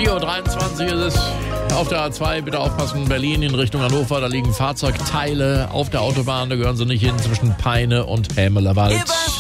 4:23 Uhr ist es. Auf der A2, bitte aufpassen, Berlin in Richtung Hannover, da liegen Fahrzeugteile auf der Autobahn, da gehören sie nicht hin, zwischen Peine und Hämelewald.